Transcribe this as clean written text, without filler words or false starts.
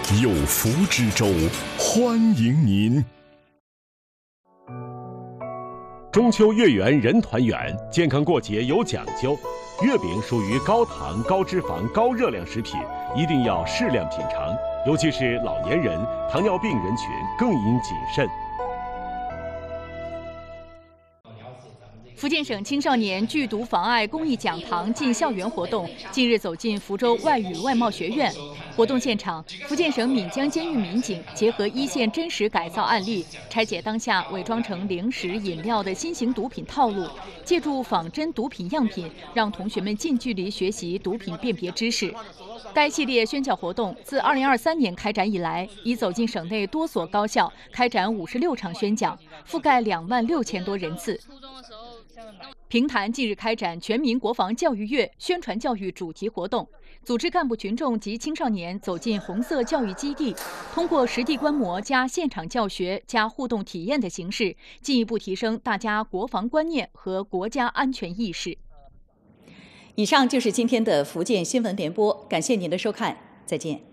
有福之州，欢迎您。中秋月圆人团圆，健康过节有讲究。月饼属于高糖、高脂肪、高热量食品，一定要适量品尝，尤其是老年人、糖尿病人群更应谨慎。 福建省青少年剧毒妨碍公益讲堂进校园活动近日走进福州外语外贸学院。活动现场，福建省闽江监狱民警结合一线真实改造案例，拆解当下伪装成零食、饮料的新型毒品套路，借助仿真毒品样品，让同学们近距离学习毒品辨别知识。该系列宣教活动自2023年开展以来，已走进省内多所高校，开展56场宣讲，覆盖26000多人次。平潭近日开展全民国防教育月宣传教育主题活动，组织干部群众及青少年走进红色教育基地，通过实地观摩加现场教学加互动体验的形式，进一步提升大家国防观念和国家安全意识。以上就是今天的福建新闻联播，感谢您的收看，再见。